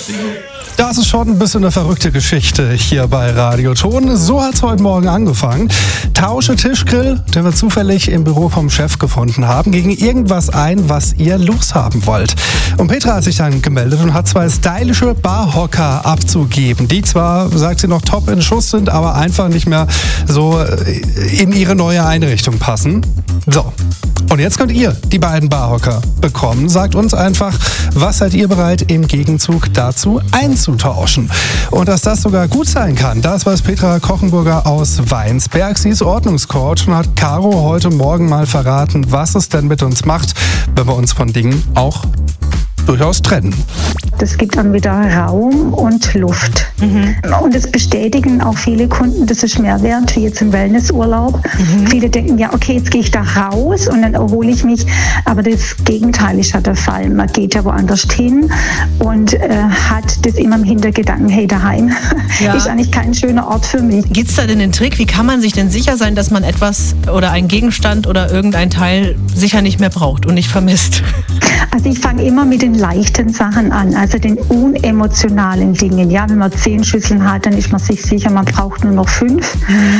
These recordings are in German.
Das ist schon ein bisschen eine verrückte Geschichte hier bei Radioton. So hat es heute Morgen angefangen. Tausche Tischgrill, den wir zufällig im Büro vom Chef gefunden haben, gegen irgendwas ein, was ihr loshaben wollt. Und Petra hat sich dann gemeldet und hat 2 stylische Barhocker abzugeben, die zwar, sagt sie, noch top in Schuss sind, aber einfach nicht mehr so in ihre neue Einrichtung passen. So. Und jetzt könnt ihr die beiden Barhocker bekommen. Sagt uns einfach, was seid ihr bereit im Gegenzug dazu einzutauschen? Und dass das sogar gut sein kann, das weiß Petra Kochenburger aus Weinsberg. Sie ist Ordnungscoach und hat Caro heute Morgen mal verraten, was es denn mit uns macht, wenn wir uns von Dingen auch durchaus trennen. Das gibt dann wieder Raum und Luft. Und das bestätigen auch viele Kunden, das ist Mehrwert, wie jetzt im Wellnessurlaub. Viele denken, ja okay, jetzt gehe ich da raus und dann erhole ich mich. Aber das Gegenteil ist ja der Fall. Man geht ja woanders hin und hat das immer im Hintergedanken, hey, daheim ist eigentlich kein schöner Ort für mich. Gibt es da denn den Trick? Wie kann man sich denn sicher sein, dass man etwas oder einen Gegenstand oder irgendein Teil sicher nicht mehr braucht und nicht vermisst? Also ich fange immer mit den leichten Sachen an, also den unemotionalen Dingen. Ja, wenn man 10 Schüsseln hat, dann ist man sich sicher, man braucht nur noch 5.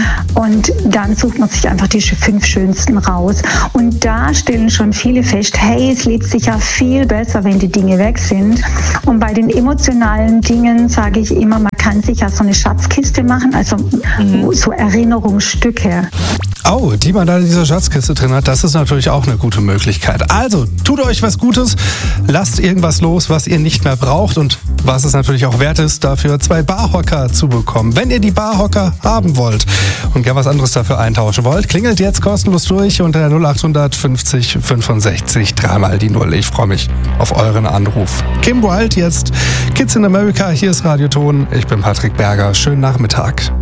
Und dann sucht man sich einfach die 5 schönsten raus. Und da stellen schon viele fest, hey, es lebt sich ja viel besser, wenn die Dinge weg sind. Und bei den emotionalen Dingen sage ich immer, man kann sich ja so eine Schatzkiste machen, also so Erinnerungsstücke. Oh, die man da in dieser Schatzkiste drin hat, das ist natürlich auch eine gute Möglichkeit. Also, tut euch was Gutes, lasst irgendwas los, was ihr nicht mehr braucht und was es natürlich auch wert ist, dafür 2 Barhocker zu bekommen. Wenn ihr die Barhocker haben wollt und gerne was anderes dafür eintauschen wollt, klingelt jetzt kostenlos durch unter der 0800 50 65 3 die 0. Ich freue mich auf euren Anruf. Kim Wilde jetzt, Kids in America, hier ist Radioton. Ich bin Patrick Berger. Schönen Nachmittag.